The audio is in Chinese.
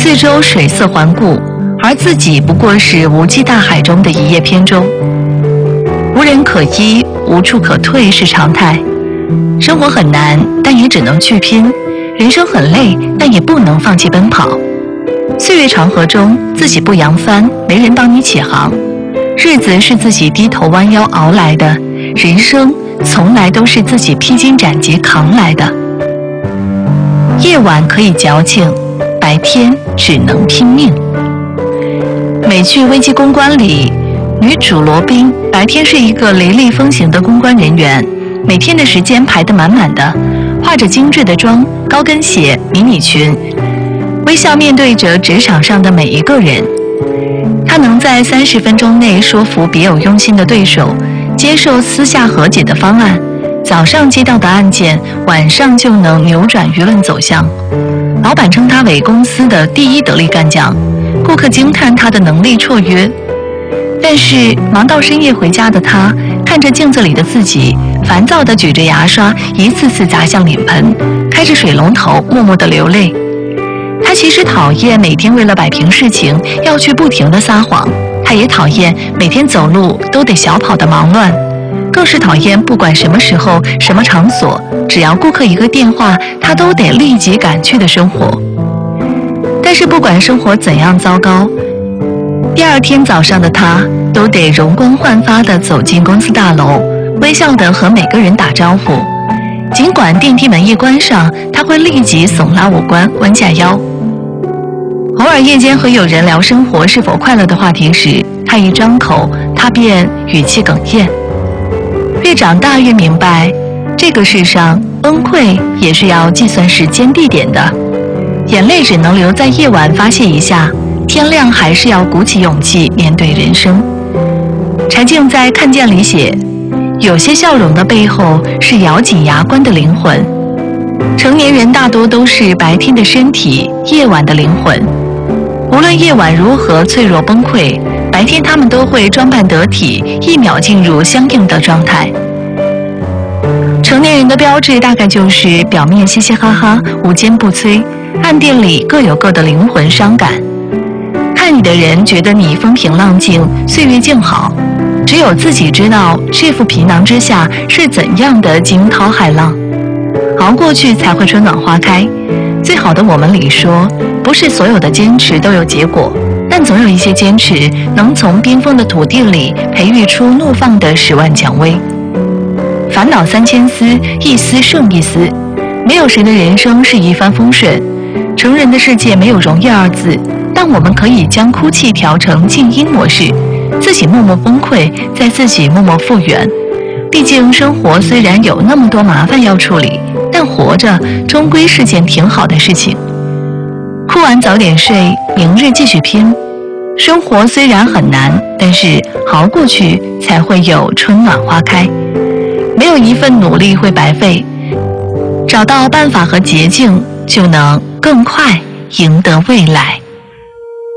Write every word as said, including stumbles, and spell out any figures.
四周水色环顾，而自己不过是无际大海中的一叶扁舟。无人可依，无处可退是常态。生活很难，但也只能去拼；人生很累，但也不能放弃奔跑。岁月长河中，自己不扬帆，没人帮你起航。日子是自己低头弯腰熬来的，人生从来都是自己披荆斩棘扛来的。夜晚可以矫情，白天只能拼命。美剧《危机公关》里，女主罗宾白天是一个雷厉风行的公关人员，每天的时间排得满满的，化着精致的妆，高跟鞋、迷你裙，微笑面对着职场上的每一个人。她能在三十分钟内说服别有用心的对手，接受私下和解的方案，早上接到的案件，晚上就能扭转舆论走向。老板称她为公司的第一得力干将，顾客惊叹她的能力绰约。但是忙到深夜回家的她，看着镜子里的自己，烦躁地举着牙刷，一次次砸向脸盆，开着水龙头，默默地流泪。她其实讨厌每天为了摆平事情要去不停地撒谎，她也讨厌每天走路都得小跑的忙乱，更是讨厌不管什么时候、什么场所，只要顾客一个电话，她都得立即赶去的生活。但是不管生活怎样糟糕，第二天早上的她都得容光焕发地走进公司大楼，微笑地和每个人打招呼。尽管电梯门一关上，她会立即耸拉五官，弯下腰。偶尔夜间和友人聊生活是否快乐的话题时，她一张口，她便语气哽咽。越长大越明白，这个世上崩溃也是要计算时间地点的，眼泪只能留在夜晚发泄一下，天亮还是要鼓起勇气面对人生。柴静在《看见》里写，有些笑容的背后是咬紧牙关的灵魂。成年人大多都是白天的身体，夜晚的灵魂。无论夜晚如何脆弱崩溃，白天他们都会装扮得体，一秒进入相应的状态。成年人的标志大概就是表面嘻嘻哈哈，无坚不摧，暗地里各有各的灵魂伤感。看你的人觉得你风平浪静，岁月静好，只有自己知道这副皮囊之下是怎样的惊涛骇浪。熬过去才会春暖花开。最好的我们里说，不是所有的坚持都有结果，但总有一些坚持能从冰封的土地里培育出怒放的十万蔷薇。烦恼三千丝，一丝胜一丝。没有谁的人生是一帆风顺，成人的世界没有容易二字，但我们可以将哭泣调成静音模式，自己默默崩溃，再自己默默复原。毕竟生活虽然有那么多麻烦要处理，但活着终归是件挺好的事情。哭完早点睡，明日继续拼。生活虽然很难，但是熬过去才会有春暖花开。没有一份努力会白费，找到办法和捷径，就能更快赢得未来。